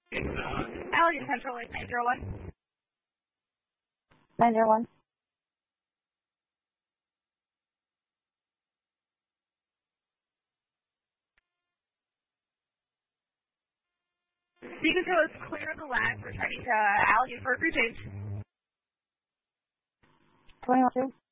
Allegheny Central, 901. 901. Beacon Hill is clear of the lag. Returning to Allegheny for a crew change. 21-2.